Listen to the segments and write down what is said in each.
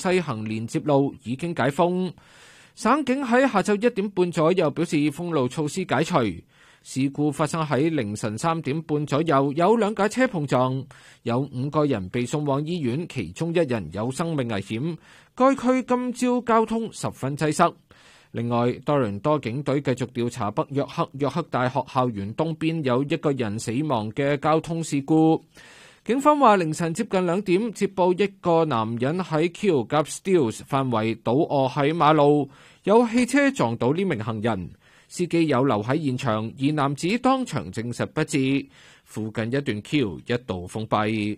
西行連接路已經解封。省警喺下晝1點半左右表示封路措施解除。事故發生喺凌晨3點半左右，有2架車碰撞，有5個人被送往醫院，其中1人有生命危險。該區今朝交通十分擠塞。另外，多倫多警隊繼續調查北約克大學校園東邊有1個人死亡嘅交通事故。警方話凌晨接近2點接報1個男人喺 Keele-Gap-Steeles 範圍倒臥喺馬路，有汽車撞到呢名行人。司機有留喺現場，而男子當場證實不治。附近一段橋一度封閉。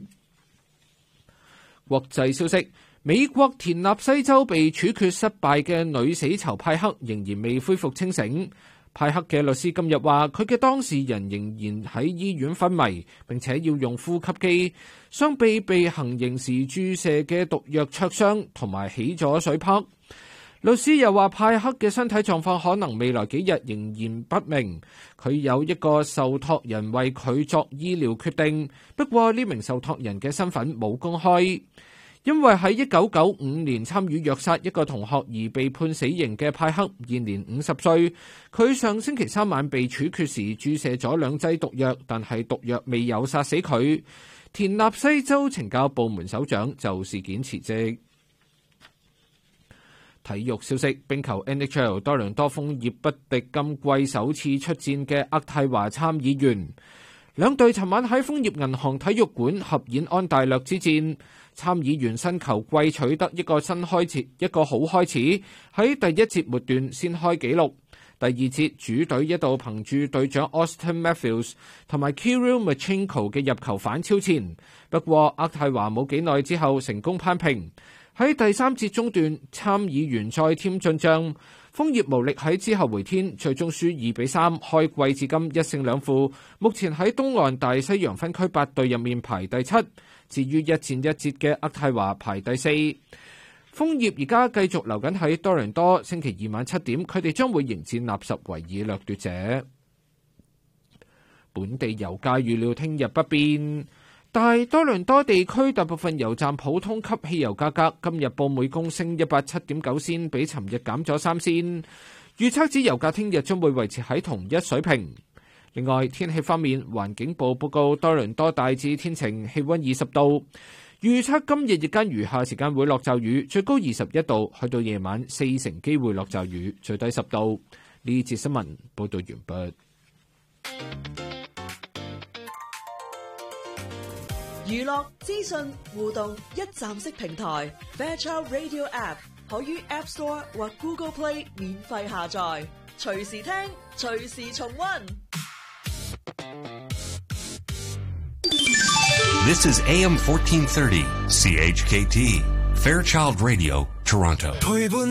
國際消息：美國田納西州被處決失敗嘅女死囚派克仍然未恢復清醒。派克嘅律師今日話，佢嘅當事人仍然喺醫院昏迷，並且要用呼吸機。雙臂被行刑時注射嘅毒藥灼傷，同埋起咗水泡。律師又話，派克嘅身體狀況可能未來幾日仍然不明。佢有一個受託人為佢作醫療決定，不過呢名受託人嘅身份冇公開。因為喺1995年參與虐殺一個同學而被判死刑嘅派克，現年50歲。佢上星期3晚被處決時注射咗2劑毒藥，但係毒藥未有殺死佢。田納西州懲教部門首長就事件辭職。體育消息：冰球 NHL 多倫多楓葉不敵今季首次出戰嘅渥太華參議員，兩隊尋晚喺楓葉銀行體育館合演安大略之戰。參議員新球季取得一個好開始，喺第一節末段先開紀錄。第二節主隊一度憑住隊長 Austin Matthews 同埋 Kirill Marchenko 嘅入球反超前，不過渥太華冇幾耐之後成功攀平。喺第3節中段，參議員再添進帳，楓葉無力喺之後回天，最終輸2-3，開季至今1勝2負，目前喺東岸大西洋分區8隊入面排第7。至於一戰一捷嘅渥太華排第4。楓葉而家繼續留緊喺多倫多，星期2晚7點，佢哋將會迎戰納什維爾掠奪者。本地油價預料聽日不變，但多倫多地區大部分油站普通級汽油價格今日報每公升187.9仙，比尋日減咗3仙。預測指油價聽日將會維持喺同一水平。另外，天氣方面，環境部報告多倫多大致天晴，氣溫20度。預測今日日間餘下時間會落驟雨，最高21度，去到夜晚4成機會落驟雨，最低10度。呢節新聞報道完畢。 娛樂資訊互動一站式平台 Fairchild Radio App 可於 App Store 或 Google Play 免費下載，隨時聽，隨時重溫。 This is AM 1430 CHKT Fairchild Radio, Toronto.